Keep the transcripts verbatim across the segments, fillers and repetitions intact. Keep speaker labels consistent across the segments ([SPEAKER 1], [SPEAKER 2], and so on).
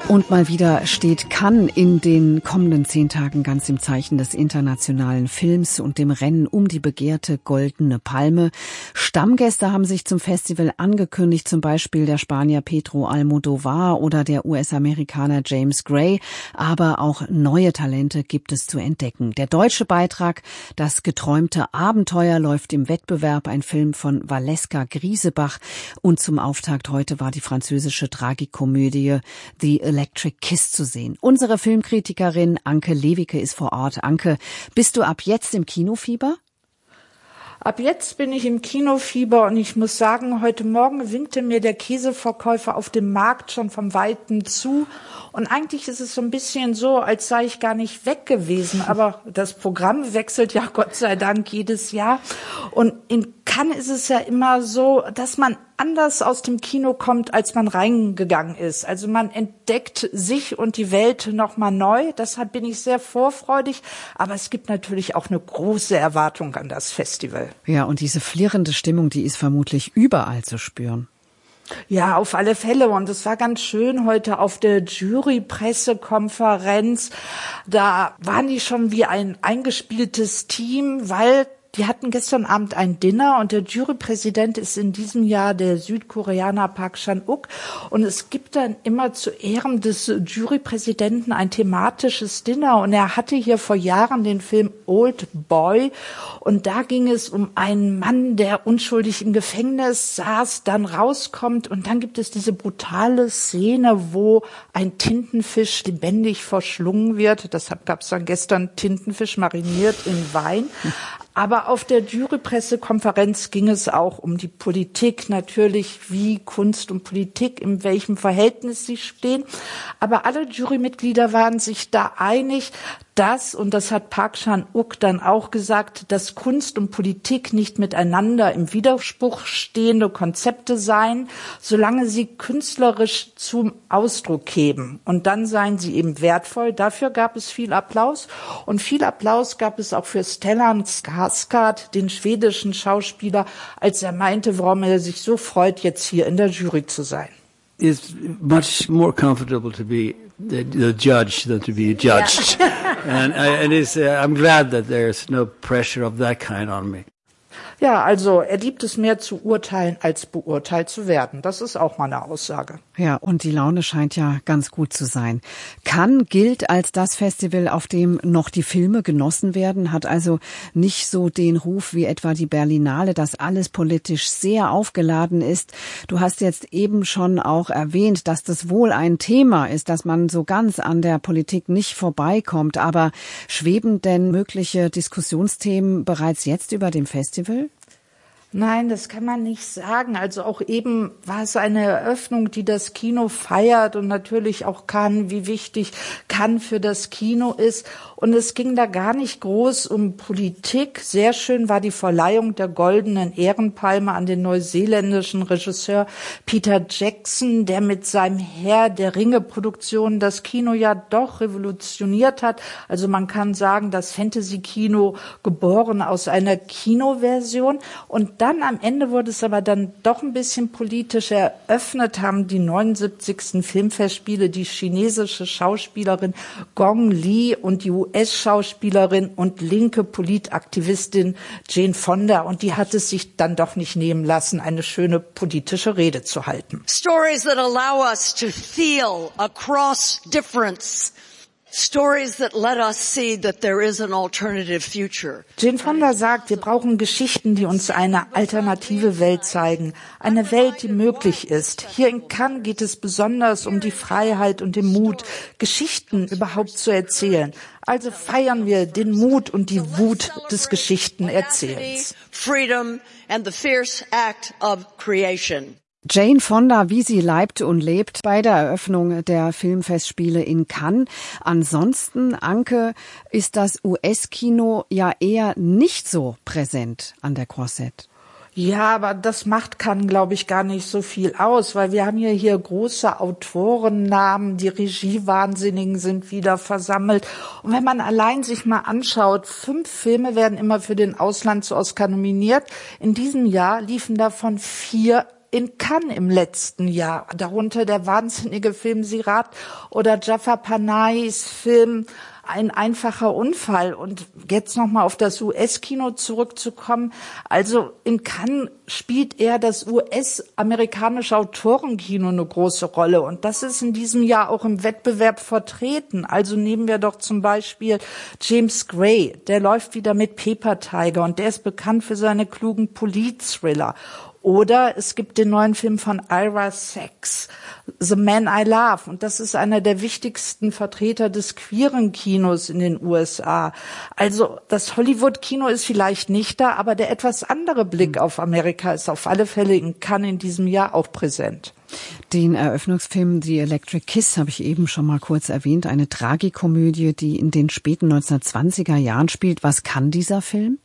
[SPEAKER 1] Und mal wieder steht Cannes in den kommenden zehn Tagen ganz im Zeichen des internationalen Films und dem Rennen um die begehrte Goldene Palme. Stammgäste haben sich zum Festival angekündigt, zum Beispiel der Spanier Pedro Almodóvar oder der U S-Amerikaner James Gray. Aber auch neue Talente gibt es zu entdecken. Der deutsche Beitrag Das geträumte Abenteuer läuft im Wettbewerb, ein Film von Valeska Griesebach. Und zum Auftakt heute war die französische Tragikomödie The Electric Kiss zu sehen. Unsere Filmkritikerin Anke Lewicke ist vor Ort. Anke, bist du ab jetzt im Kinofieber?
[SPEAKER 2] Ab jetzt bin ich im Kinofieber und ich muss sagen, heute Morgen winkte mir der Käseverkäufer auf dem Markt schon vom Weiten zu. Und eigentlich ist es so ein bisschen so, als sei ich gar nicht weg gewesen. Aber das Programm wechselt ja Gott sei Dank jedes Jahr. Und in Cannes ist es ja immer so, dass man anders aus dem Kino kommt, als man reingegangen ist. Also man entdeckt sich und die Welt nochmal neu. Deshalb bin ich sehr vorfreudig. Aber es gibt natürlich auch eine große Erwartung an das Festival.
[SPEAKER 1] Ja, und diese flirrende Stimmung, die ist vermutlich überall zu spüren.
[SPEAKER 2] Ja, auf alle Fälle. Und es war ganz schön heute auf der Jury-Pressekonferenz. Da waren die schon wie ein eingespieltes Team, weil die hatten gestern Abend ein Dinner und der Jurypräsident ist in diesem Jahr der Südkoreaner Park Chan-wook. Und es gibt dann immer zu Ehren des Jurypräsidenten ein thematisches Dinner. Und er hatte hier vor Jahren den Film Old Boy. Und da ging es um einen Mann, der unschuldig im Gefängnis saß, dann rauskommt. Und dann gibt es diese brutale Szene, wo ein Tintenfisch lebendig verschlungen wird. Deshalb gab es dann gestern Tintenfisch mariniert in Wein. Aber auf der Jurypressekonferenz ging es auch um die Politik, natürlich wie Kunst und Politik, in welchem Verhältnis sie stehen. Aber alle Jurymitglieder waren sich da einig, dass, und das hat Park Chan-wook dann auch gesagt, dass Kunst und Politik nicht miteinander im Widerspruch stehende Konzepte seien, solange sie künstlerisch zum Ausdruck kämen. Und dann seien sie eben wertvoll. Dafür gab es viel Applaus. Und viel Applaus gab es auch für Stellan Skarsgård, den schwedischen Schauspieler, als er meinte, warum er sich so freut, jetzt hier in der Jury zu sein.
[SPEAKER 3] It's much more comfortable to be the, the judge than to be judged. Yeah. and I, and it's, uh, I'm glad that there's no pressure of that kind on me.
[SPEAKER 2] Ja, also er liebt es mehr zu urteilen, als beurteilt zu werden. Das ist auch mal eine Aussage.
[SPEAKER 1] Ja, und die Laune scheint ja ganz gut zu sein. Cannes gilt als das Festival, auf dem noch die Filme genossen werden, hat also nicht so den Ruf wie etwa die Berlinale, dass alles politisch sehr aufgeladen ist. Du hast jetzt eben schon auch erwähnt, dass das wohl ein Thema ist, dass man so ganz an der Politik nicht vorbeikommt. Aber schweben denn mögliche Diskussionsthemen bereits jetzt über dem Festival?
[SPEAKER 2] Nein, das kann man nicht sagen. Also auch eben war es eine Eröffnung, die das Kino feiert und natürlich auch Cannes, wie wichtig Cannes für das Kino ist. Und es ging da gar nicht groß um Politik. Sehr schön war die Verleihung der Goldenen Ehrenpalme an den neuseeländischen Regisseur Peter Jackson, der mit seinem Herr der Ringe-Produktion das Kino ja doch revolutioniert hat. Also man kann sagen, das Fantasy-Kino geboren aus einer Kinoversion. Und dann am Ende wurde es aber dann doch ein bisschen politisch. Eröffnet haben die neunundsiebzigsten Filmfestspiele die chinesische Schauspielerin Gong Li und die U S-Schauspielerin und linke Politaktivistin Jane Fonda. Und die hat es sich dann doch nicht nehmen lassen, eine schöne politische Rede zu halten.
[SPEAKER 4] Stories that allow us to feel across difference. Stories that let us see that there is an alternative future.
[SPEAKER 2] Jane Fonda sagt, wir brauchen Geschichten, die uns eine alternative Welt zeigen. Eine Welt, die möglich ist. Hier in Cannes geht es besonders um die Freiheit und den Mut, Geschichten überhaupt zu erzählen. Also feiern wir den Mut und die Wut des Geschichtenerzählens.
[SPEAKER 4] Freedom and the fierce act of creation.
[SPEAKER 1] Jane Fonda, wie sie leibt und lebt bei der Eröffnung der Filmfestspiele in Cannes. Ansonsten, Anke, ist das U S-Kino ja eher nicht so präsent an der Croisette.
[SPEAKER 2] Ja, aber das macht Cannes, glaube ich, gar nicht so viel aus, weil wir haben ja hier große Autorennamen, die Regiewahnsinnigen sind wieder versammelt. Und wenn man allein sich mal anschaut, fünf Filme werden immer für den Auslands-Oscar nominiert. In diesem Jahr liefen davon vier in Cannes im letzten Jahr, darunter der wahnsinnige Film Sirat oder Jafar Panahis Film Ein einfacher Unfall. Und jetzt nochmal auf das U S-Kino zurückzukommen. Also in Cannes spielt eher das U S-amerikanische Autorenkino eine große Rolle. Und das ist in diesem Jahr auch im Wettbewerb vertreten. Also nehmen wir doch zum Beispiel James Gray. Der läuft wieder mit Paper Tiger und der ist bekannt für seine klugen Polit-Thriller. Oder es gibt den neuen Film von Ira Sachs, The Man I Love. Und das ist einer der wichtigsten Vertreter des queeren Kinos in den U S A. Also das Hollywood-Kino ist vielleicht nicht da, aber der etwas andere Blick auf Amerika ist auf alle Fälle in Cannes in diesem Jahr auch präsent.
[SPEAKER 1] Den Eröffnungsfilm The Electric Kiss habe ich eben schon mal kurz erwähnt. Eine Tragikomödie, die in den späten neunzehnhundertzwanziger Jahren spielt. Was kann dieser Film?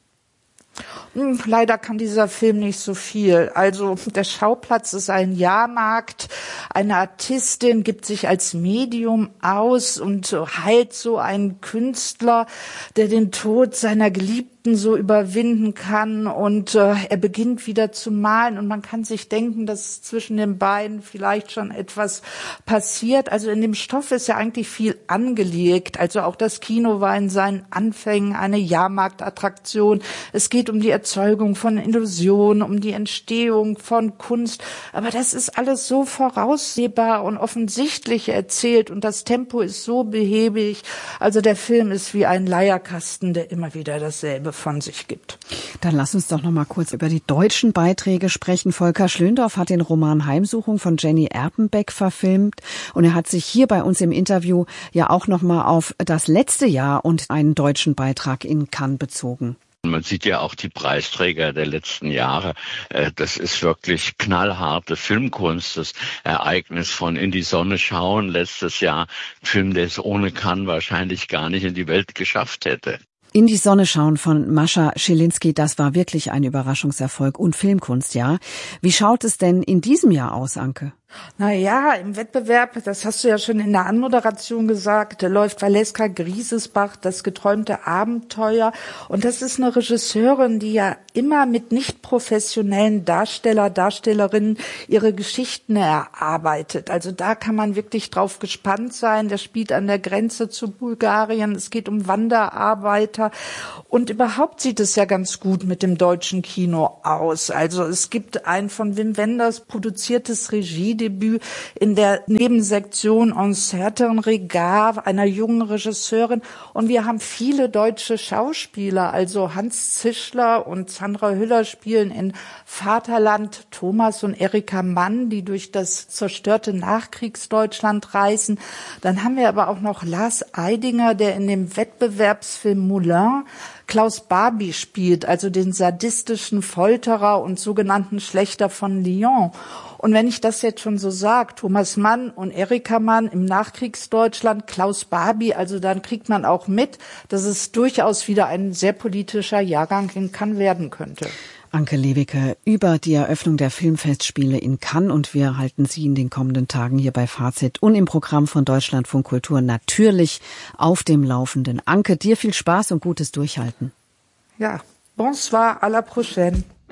[SPEAKER 2] Leider kann dieser Film nicht so viel. Also der Schauplatz ist ein Jahrmarkt. Eine Artistin gibt sich als Medium aus und heilt so einen Künstler, der den Tod seiner Geliebten so überwinden kann. Und äh, er beginnt wieder zu malen. Und man kann sich denken, dass zwischen den beiden vielleicht schon etwas passiert. Also in dem Stoff ist ja eigentlich viel angelegt. Also auch das Kino war in seinen Anfängen eine Jahrmarktattraktion. Es geht um die Erzeugung von Illusionen, um die Entstehung von Kunst. Aber das ist alles so voraussehbar und offensichtlich erzählt und das Tempo ist so behäbig. Also der Film ist wie ein Leierkasten, der immer wieder dasselbe von sich gibt.
[SPEAKER 1] Dann lass uns doch noch mal kurz über die deutschen Beiträge sprechen. Volker Schlöndorff hat den Roman Heimsuchung von Jenny Erpenbeck verfilmt und er hat sich hier bei uns im Interview ja auch noch mal auf das letzte Jahr und einen deutschen Beitrag in Cannes bezogen.
[SPEAKER 5] Man sieht ja auch die Preisträger der letzten Jahre. Das ist wirklich knallharte Filmkunst. Das Ereignis von In die Sonne schauen letztes Jahr, ein Film, der es ohne Cannes wahrscheinlich gar nicht in die Welt geschafft hätte.
[SPEAKER 1] In die Sonne schauen von Mascha Schilinski, das war wirklich ein Überraschungserfolg und Filmkunst, ja. Wie schaut es denn in diesem Jahr aus, Anke?
[SPEAKER 2] Na ja, im Wettbewerb, das hast du ja schon in der Anmoderation gesagt, da läuft Valeska Griesesbach, Das geträumte Abenteuer. Und das ist eine Regisseurin, die ja immer mit nicht professionellen Darsteller, Darstellerinnen ihre Geschichten erarbeitet. Also da kann man wirklich drauf gespannt sein. Der spielt an der Grenze zu Bulgarien. Es geht um Wanderarbeiter. Und überhaupt sieht es ja ganz gut mit dem deutschen Kino aus. Also es gibt ein von Wim Wenders produziertes Regie Debüt in der Nebensektion Un certain regard einer jungen Regisseurin. Und wir haben viele deutsche Schauspieler, also Hans Zischler und Sandra Hüller spielen in Vaterland, Thomas und Erika Mann, die durch das zerstörte Nachkriegsdeutschland reisen. Dann haben wir aber auch noch Lars Eidinger, der in dem Wettbewerbsfilm Moulin Klaus Barbie spielt, also den sadistischen Folterer und sogenannten Schlächter von Lyon. Und wenn ich das jetzt schon so sage, Thomas Mann und Erika Mann im Nachkriegsdeutschland, Klaus Barbie, also dann kriegt man auch mit, dass es durchaus wieder ein sehr politischer Jahrgang in Cannes werden könnte.
[SPEAKER 1] Anke Lewicke über die Eröffnung der Filmfestspiele in Cannes und wir halten Sie in den kommenden Tagen hier bei Fazit und im Programm von Deutschlandfunk Kultur natürlich auf dem Laufenden. Anke, dir viel Spaß und gutes Durchhalten.
[SPEAKER 2] Ja, bonsoir, à la prochaine.